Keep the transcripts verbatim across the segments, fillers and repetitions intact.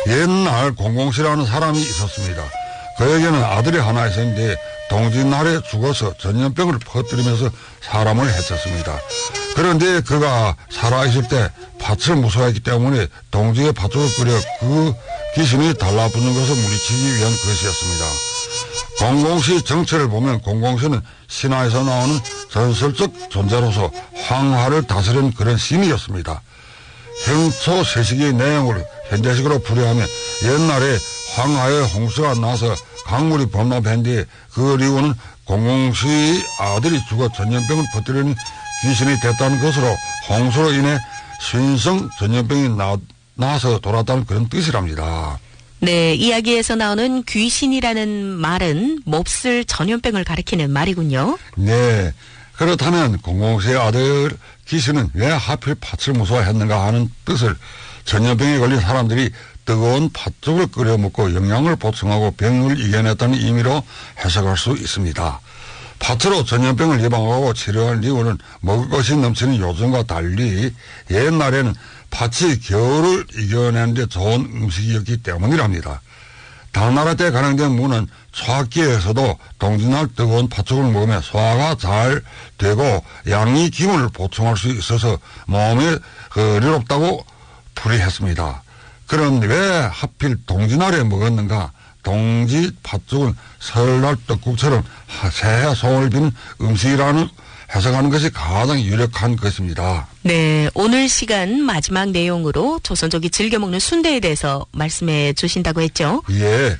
옛날 공공시라는 사람이 있었습니다. 그에게는 아들이 하나 있었는데 동짓날에 죽어서 전염병을 퍼뜨리면서 사람을 해쳤습니다. 그런데 그가 살아있을 때 팥을 무서워했기 때문에 동지의 팥죽을 끓여 그 귀신이 달라붙는 것을 물리치기 위한 것이었습니다. 공공시 정체를 보면 공공시는 신화에서 나오는 전설적 존재로서 황하를 다스린 그런 신이었습니다. 형초 세식의 내용을 현대식으로 풀이하면 옛날에 황하의 홍수가 나서 강물이 범람한 뒤에 그 이후는 공공시의 아들이 죽어 전염병을 퍼뜨리는 귀신이 됐다는 것으로 홍수로 인해 신성 전염병이 나, 나서 돌았다는 그런 뜻이랍니다. 네, 이야기에서 나오는 귀신이라는 말은 몹쓸 전염병을 가리키는 말이군요. 네, 그렇다면 공공시의 아들 귀신은 왜 하필 팥을 무서워했는가 하는 뜻을 전염병에 걸린 사람들이 뜨거운 팥죽을 끓여 먹고 영양을 보충하고 병을 이겨냈다는 의미로 해석할 수 있습니다. 팥으로 전염병을 예방하고 치료할 이유는 먹을 것이 넘치는 요즘과 달리 옛날에는 팥이 겨울을 이겨내는 데 좋은 음식이었기 때문이랍니다. 당나라 때 가능된 무는 소화기에서도 동짓날 뜨거운 팥죽을 먹으면 소화가 잘 되고 양이 기운을 보충할 수 있어서 몸에 어렵다고 풀이했습니다. 그럼 왜 하필 동짓날에 먹었는가? 동짓 팥죽은 설날 떡국처럼 새해 소원을 비는 음식이라는 해석하는 것이 가장 유력한 것입니다. 네, 오늘 시간 마지막 내용으로 조선족이 즐겨 먹는 순대에 대해서 말씀해 주신다고 했죠? 예.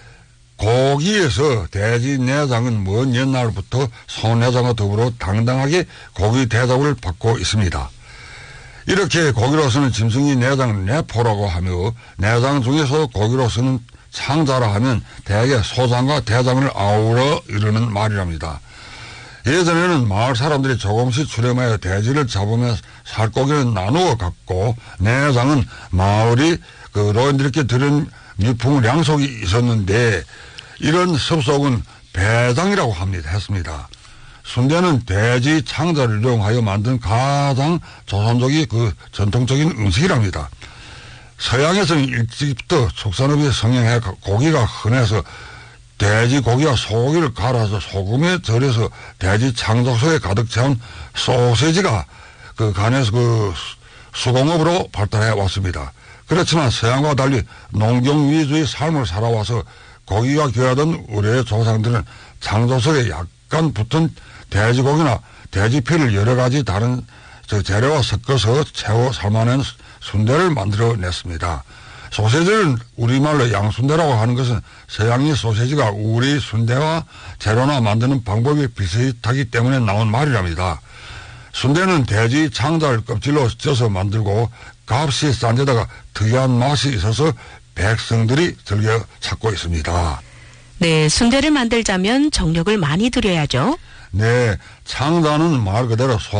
고기에서 돼지 내장은 먼 옛날부터 소내장과 더불어 당당하게 고기 대접을 받고 있습니다. 이렇게 고기로서는 짐승이 내장을 내포라고 하며 내장 중에서 고기로서는 창자라 하면 대개 소장과 대장을 아우러 이르는 말이랍니다. 예전에는 마을 사람들이 조금씩 출렴하여 돼지를 잡으며 살코기를 나누어 갖고 내장은 마을이 그 노인들께 드린 유품 양속이 있었는데 이런 습속은 배장이라고 합니다. 했습니다. 순대는 돼지 창자를 이용하여 만든 가장 조선족이 그 전통적인 음식이랍니다. 서양에서는 일찍부터 축산업이 성행해 고기가 흔해서 돼지 고기와 소고기를 갈아서 소금에 절여서 돼지 창자 속에 가득 채운 소세지가 그 간에서 그 수공업으로 발달해 왔습니다. 그렇지만 서양과 달리 농경 위주의 삶을 살아와서 고기가 귀하던 우리의 조상들은 창자 속에 약간 붙은 돼지고기나 돼지피를 여러 가지 다른 재료와 섞어서 채워 삶아낸 순대를 만들어냈습니다. 소세지는 우리말로 양순대라고 하는 것은 서양의 소세지가 우리 순대와 재료나 만드는 방법이 비슷하기 때문에 나온 말이랍니다. 순대는 돼지 창자를 껍질로 쪄서 만들고 값이 싼 데다가 특이한 맛이 있어서 백성들이 즐겨 찾고 있습니다. 네, 순대를 만들자면 정력을 많이 들여야죠. 네, 창자는 말 그대로 소